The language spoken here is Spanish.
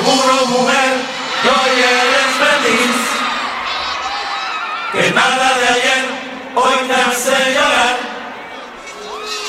Seguro, mujer, que hoy eres feliz, que nada de ayer hoy te hace llorar.